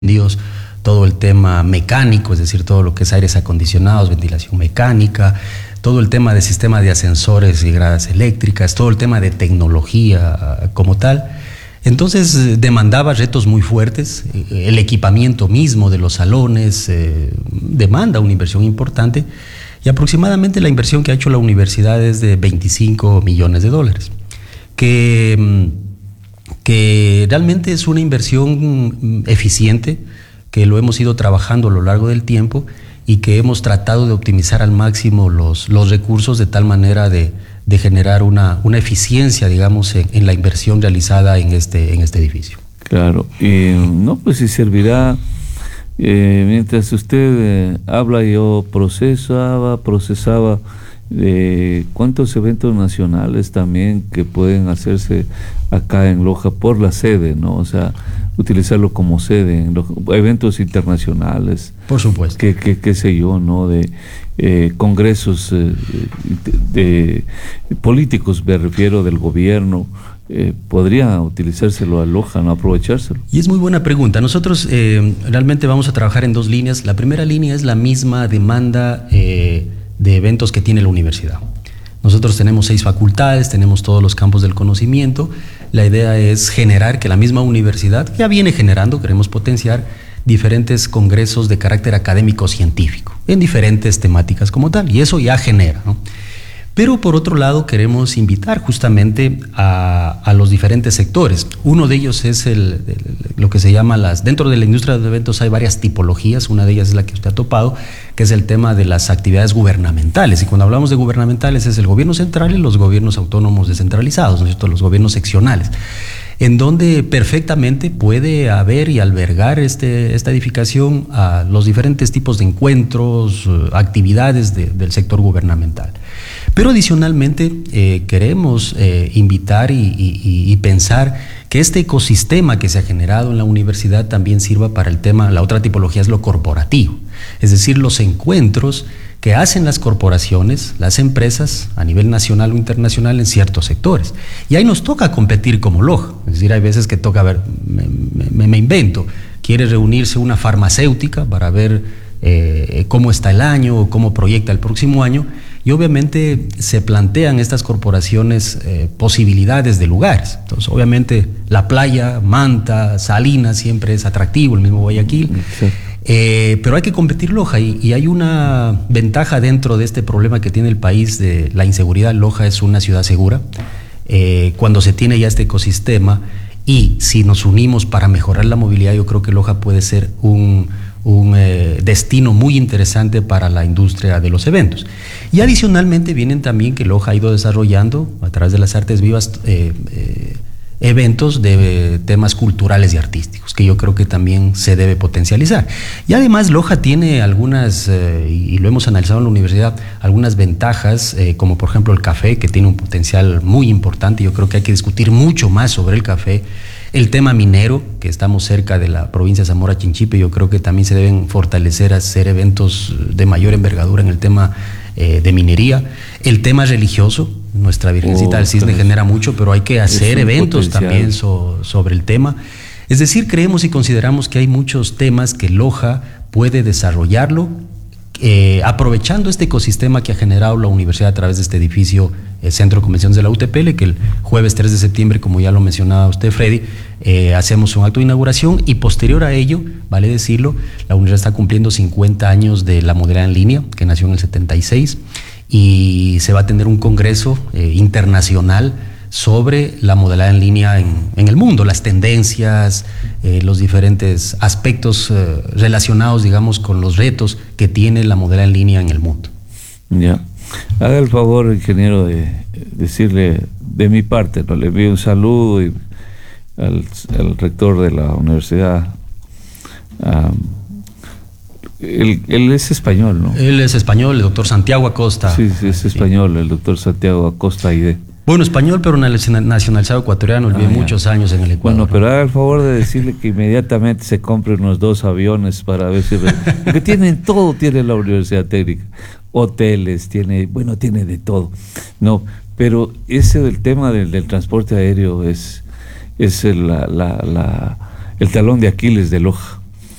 Dios, todo el tema mecánico, es decir, todo lo que es aires acondicionados, ventilación mecánica, todo el tema de sistema de ascensores y gradas eléctricas, todo el tema de tecnología como tal. Entonces demandaba retos muy fuertes, el equipamiento mismo de los salones demanda una inversión importante y aproximadamente la inversión que ha hecho la universidad es de $25 millones, que realmente es una inversión eficiente, que lo hemos ido trabajando a lo largo del tiempo y que hemos tratado de optimizar al máximo los recursos de tal manera de generar una eficiencia, digamos, en la inversión realizada en este edificio. Claro, y no, pues si servirá, mientras usted habla, yo procesaba cuántos eventos nacionales también que pueden hacerse acá en Loja por la sede, ¿no? O sea, utilizarlo como sede en eventos internacionales. Por supuesto. Qué sé yo, ¿no? De congresos de políticos, me refiero, del gobierno. Podría utilizárselo a Loja, no aprovechárselo. Y es muy buena pregunta. Nosotros realmente vamos a trabajar en dos líneas. La primera línea es la misma demanda de eventos que tiene la universidad. Nosotros tenemos 6 facultades, tenemos todos los campos del conocimiento. La idea es generar que la misma universidad ya viene generando, queremos potenciar diferentes congresos de carácter académico científico en diferentes temáticas como tal, y eso ya genera, ¿no? Pero por otro lado queremos invitar justamente a los diferentes sectores. Uno de ellos es lo que se llama dentro de la industria de eventos hay varias tipologías, una de ellas es la que usted ha topado, que es el tema de las actividades gubernamentales. Y cuando hablamos de gubernamentales es el gobierno central y los gobiernos autónomos descentralizados, ¿no es cierto?, los gobiernos seccionales, en donde perfectamente puede haber y albergar esta edificación a los diferentes tipos de encuentros, actividades del sector gubernamental. Pero adicionalmente queremos invitar y pensar que este ecosistema que se ha generado en la universidad también sirva para el tema, la otra tipología es lo corporativo, es decir, los encuentros que hacen las corporaciones, las empresas a nivel nacional o internacional en ciertos sectores. Y ahí nos toca competir como Loja, es decir, hay veces que toca ver, me invento, quiere reunirse una farmacéutica para ver cómo está el año o cómo proyecta el próximo año, y obviamente se plantean estas corporaciones posibilidades de lugares. Entonces, obviamente, la playa, Manta, Salinas siempre es atractivo, el mismo Guayaquil. Sí. Pero hay que competir Loja y hay una ventaja dentro de este problema que tiene el país de la inseguridad. Loja es una ciudad segura. Cuando se tiene ya este ecosistema y si nos unimos para mejorar la movilidad, yo creo que Loja puede ser un destino muy interesante para la industria de los eventos. Y adicionalmente vienen también que Loja ha ido desarrollando a través de las artes vivas eventos de temas culturales y artísticos, que yo creo que también se debe potencializar. Y además Loja tiene algunas, y lo hemos analizado en la universidad, algunas ventajas, como por ejemplo el café, que tiene un potencial muy importante. Yo creo que hay que discutir mucho más sobre el café. El tema minero, que estamos cerca de la provincia de Zamora Chinchipe, yo creo que también se deben fortalecer, hacer eventos de mayor envergadura en el tema de minería. El tema religioso, nuestra Virgencita del Cisne genera mucho, pero hay que hacer eventos también sobre el tema. Es decir, creemos y consideramos que hay muchos temas que Loja puede desarrollarlo, aprovechando este ecosistema que ha generado la universidad a través de este edificio, el Centro de Convenciones de la UTPL, que el jueves 3 de septiembre, como ya lo mencionaba usted, Freddy, hacemos un acto de inauguración y posterior a ello, vale decirlo, la universidad está cumpliendo 50 años de la modalidad en línea, que nació en el 76, y se va a tener un congreso internacional sobre la modalidad en línea en el mundo, las tendencias, los diferentes aspectos relacionados, digamos, con los retos que tiene la modalidad en línea en el mundo. Ya. Haga el favor, ingeniero, de decirle de mi parte, ¿no? Le envío un saludo al rector de la universidad. Él es español, ¿no? Él es español, el doctor Santiago Acosta. Sí, es español, el doctor Santiago Acosta Aide. Bueno, español, pero nacionalizado ecuatoriano, vive muchos años en el Ecuador. Bueno, pero haga el favor de decirle que inmediatamente se compre unos 2 aviones para ver si... Porque tienen todo, tiene la Universidad Técnica. Hoteles, tiene de todo. No, pero ese del tema del transporte aéreo es el talón de Aquiles de Loja.